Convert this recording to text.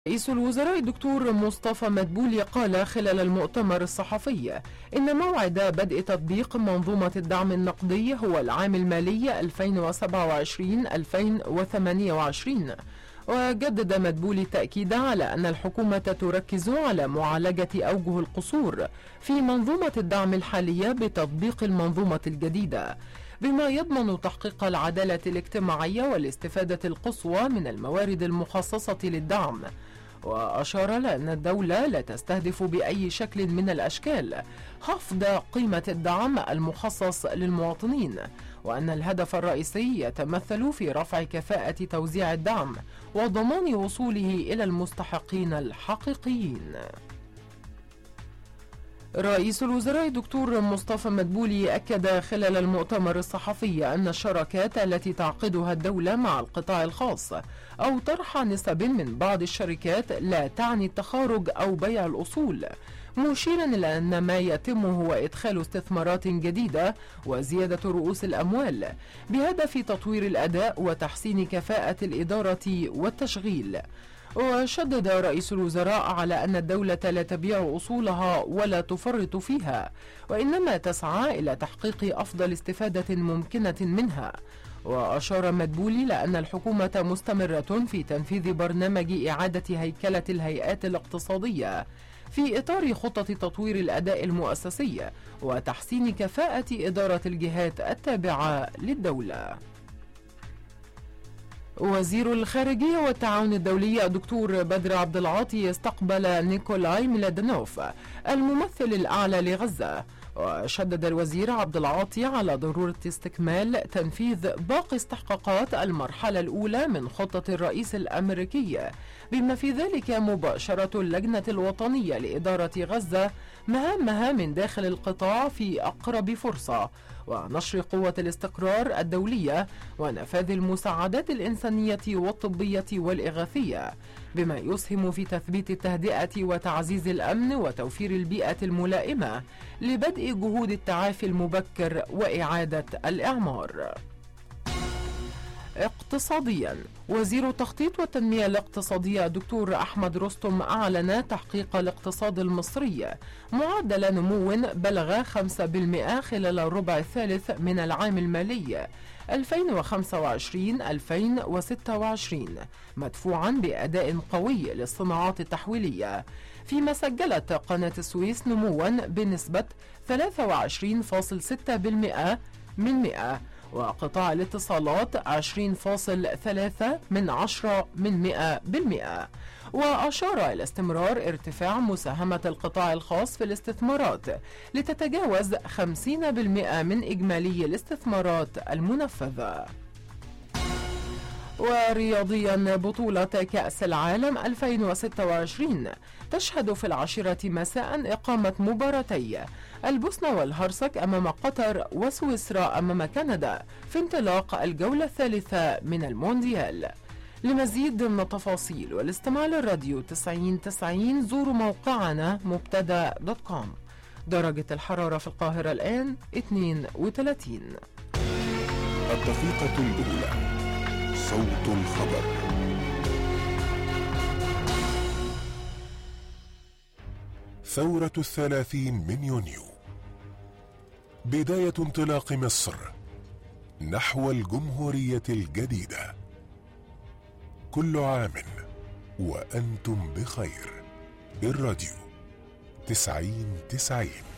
رئيس الوزراء الدكتور مصطفى مدبولي قال خلال المؤتمر الصحفي إن موعد بدء تطبيق منظومة الدعم النقدي هو العام المالي 2027-2028. وجدد مدبولي التأكيد على أن الحكومة تركز على معالجة أوجه القصور في منظومة الدعم الحالية بتطبيق المنظومة الجديدة، بما يضمن تحقيق العدالة الاجتماعية والاستفادة القصوى من الموارد المخصصة للدعم. وأشار لأن الدولة لا تستهدف بأي شكل من الأشكال خفض قيمة الدعم المخصص للمواطنين، وأن الهدف الرئيسي يتمثل في رفع كفاءة توزيع الدعم وضمان وصوله إلى المستحقين الحقيقيين. رئيس الوزراء الدكتور مصطفى مدبولي أكد خلال المؤتمر الصحفي أن الشراكات التي تعقدها الدولة مع القطاع الخاص أو طرح نسب من بعض الشركات لا تعني التخارج أو بيع الأصول، مشيرا إلى أن ما يتم هو إدخال استثمارات جديدة وزيادة رؤوس الأموال بهدف تطوير الأداء وتحسين كفاءة الإدارة والتشغيل. وشدد رئيس الوزراء على أن الدولة لا تبيع أصولها ولا تفرط فيها، وإنما تسعى إلى تحقيق أفضل استفادة ممكنة منها. وأشار مدبولي لأن الحكومة مستمرة في تنفيذ برنامج إعادة هيكلة الهيئات الاقتصادية في إطار خطة تطوير الأداء المؤسسي وتحسين كفاءة إدارة الجهات التابعة للدولة. وزير الخارجية والتعاون الدولي الدكتور بدر عبد العاطي استقبل نيكولاي ميلادنوف الممثل الأعلى لغزة. وشدد الوزير عبد العاطي على ضرورة استكمال تنفيذ باقي استحقاقات المرحلة الأولى من خطة الرئيس الأمريكي، بما في ذلك مباشرة اللجنة الوطنية لإدارة غزة مهامها من داخل القطاع في أقرب فرصة، ونشر قوة الاستقرار الدولية ونفاذ المساعدات الإنسانية والطبية والإغاثية، بما يسهم في تثبيت التهدئة وتعزيز الأمن وتوفير البيئة الملائمة لبدء جهود التعافي المبكر وإعادة الإعمار. اقتصاديا، وزير التخطيط والتنمية الاقتصادية الدكتور أحمد رستم أعلن تحقيق الاقتصاد المصري معدل نمو بلغ 5% خلال الربع الثالث من العام المالي 2025-2026، مدفوعا بأداء قوي للصناعات التحويلية، فيما سجلت قناة السويس نموا بنسبة 23.6% من 100، وقطاع الاتصالات 20.3% وأشار إلى استمرار ارتفاع مساهمة القطاع الخاص في الاستثمارات لتتجاوز 50% من إجمالي الاستثمارات المنفذة. ورياضيا، بطولة كأس العالم 2026 تشهد في 10 مساء إقامة مباراتي البوسنة والهرسك أمام قطر وسويسرا أمام كندا في انطلاق الجولة الثالثة من المونديال. لمزيد من التفاصيل والاستماع للراديو 9090 زوروا موقعنا مبتدا.com. درجة الحرارة في القاهرة الآن 32. الدقيقة الأولى، صوت الخبر. ثورة 30 من يونيو، بداية انطلاق مصر نحو الجمهورية الجديدة. كل عام وأنتم بخير. الراديو 9090.